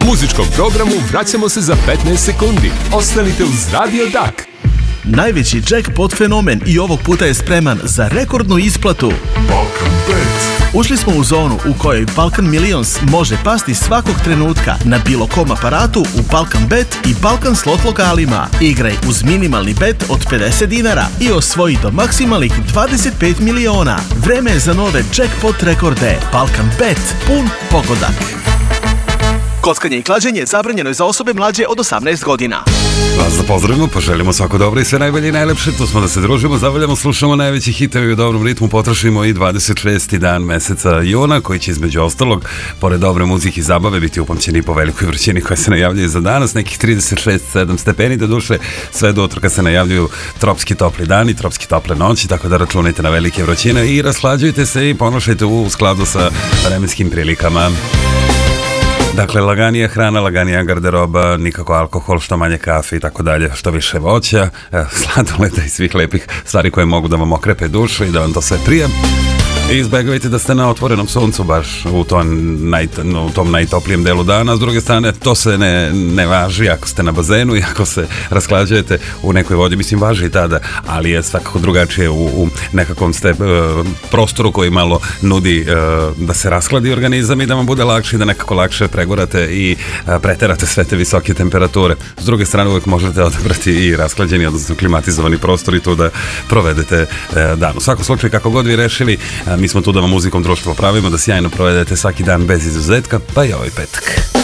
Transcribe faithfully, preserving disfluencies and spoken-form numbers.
Muzičkom programu vraćamo se za petnaest sekundi. Ostanite uz Radio Dak. Najveći jackpot fenomen i ovog puta je spreman za rekordnu isplatu. Balkan Bet. Ušli smo u zonu u kojoj Balkan Millions može pasti svakog trenutka na bilo kom aparatu u Balkan Bet i Balkan slot lokalima. Igraj uz minimalni bet od pedeset dinara i osvoji do maksimalnih dvadeset pet miliona. Vreme je za nove jackpot rekorde. Balkan Bet, pun pogodak. Kockanje i klađenje zabranjeno je za osobe mlađe od osamnaest godina. Vas da pozdravimo, poželimo svako dobro i sve najbolje i najlepše. Tu smo da se družimo, zabavljamo, slušamo najveći hitovi u dobrom ritmu. Potrošimo i dvadeset šesti dan meseca juna, koji će između ostalog, pored dobre muzike i zabave, biti upamćeni po velikoj vrućini koja se najavljuje za danas. Nekih trideset šest sedam stepeni, do duše sve do utorka se najavljuju tropski topli dani, tropski tople noći, tako da računajte na velike vrućine i rashlađujte se i ponašajte u skladu sa vremenskim prilikama. Dakle, laganija hrana, laganija garderoba, nikako alkohol, što manje kafe i tako dalje, što više voća, sladoleda i svih lepih stvari koje mogu da vam okrepe dušu i da vam to sve prija. I izbegavajte da ste na otvorenom suncu baš u tom, naj, u tom najtoplijem delu dana. S druge strane, to se ne, ne važi ako ste na bazenu i ako se rasklađujete u nekoj vodi. Mislim, važi i tada, ali je svakako drugačije u, u nekakvom ste uh, prostoru koji malo nudi uh, da se raskladi organizam i da vam bude lakše i da nekako lakše pregorate i uh, preterate sve te visoke temperature. S druge strane, uvijek možete odabrati i rasklađeni, odnosno klimatizovani prostor i tu da provedete uh, dan. U svakom slučaju, kako god vi rešili, uh, mi smo tu da vam muzikom društvo pravimo, da sjajno provedete svaki dan bez izuzetka, pa i ovaj petak.